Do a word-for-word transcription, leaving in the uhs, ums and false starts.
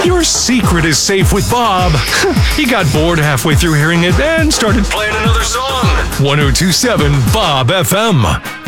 Your secret is safe with Bob. He got bored halfway through hearing it and started playing another song. ten twenty-seven Bob F M.